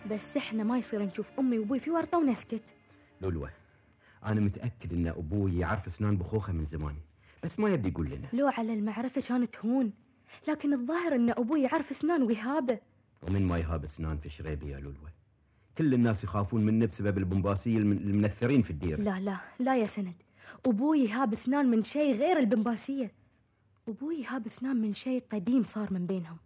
بس احنا ما يصير نشوف امي وابوي في ورطه ونسكت. لولوة، انا متاكد ان ابوي يعرف اسنان بخوخه من زمان، بس ما يبي يقول لنا. لو على المعرفه كانت تهون، لكن الظاهر ان ابوي يعرف اسنان ويهابه. ومن ما يهاب اسنان في شريبي يا لولوة؟ كل الناس يخافون منه بسبب البنباسيه المنثرين في الدير. لا لا لا يا سند، ابوي يهاب اسنان من شيء غير البنباسيه. ابوي يهاب اسنان من شيء قديم صار من بينهم.